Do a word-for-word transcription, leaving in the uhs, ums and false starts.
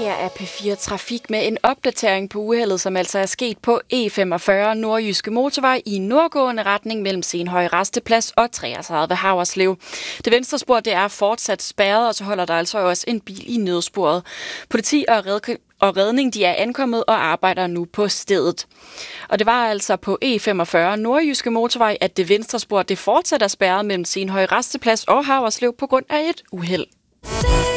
Her er P fire Trafik med en opdatering på uheldet, som altså er sket på E femogfyrre Nordjyske Motorvej i nordgående retning mellem Senhøje Rasteplads og treogtredive Haverslev. Det venstre spor det er fortsat spærret, og så holder der altså også en bil i nødsporet. Politi og red- og redning de er ankommet og arbejder nu på stedet. Og det var altså på E femogfyrre Nordjyske Motorvej, at det venstre spor det fortsat er spærret mellem Senhøje Rasteplads og Haverslev på grund af et uheld.